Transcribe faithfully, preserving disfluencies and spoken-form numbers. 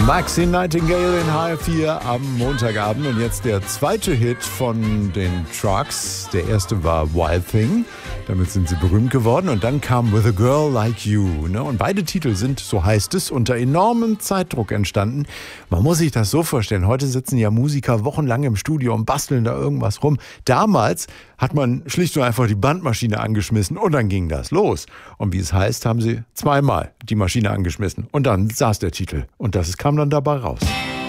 Maxine Nightingale in H F vier am Montagabend und jetzt der zweite Hit von den Trucks. Der erste war Wild Thing, damit sind sie berühmt geworden und dann kam With a Girl Like You. Ne? Und beide Titel sind, so heißt es, unter enormem Zeitdruck entstanden. Man muss sich das so vorstellen, heute sitzen ja Musiker wochenlang im Studio und basteln da irgendwas rum. Damals hat man schlicht und einfach die Bandmaschine angeschmissen und dann ging das los. Und wie es heißt, haben sie zweimal die Maschine angeschmissen und dann saß der Titel und das kam dann dabei raus.